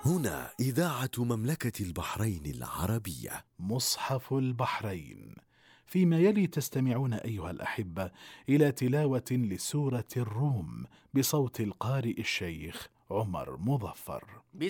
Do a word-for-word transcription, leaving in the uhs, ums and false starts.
هنا إذاعة مملكة البحرين العربية. مصحف البحرين. فيما يلي تستمعون أيها الأحبة إلى تلاوة لسورة الروم بصوت القارئ الشيخ عمر مظفر.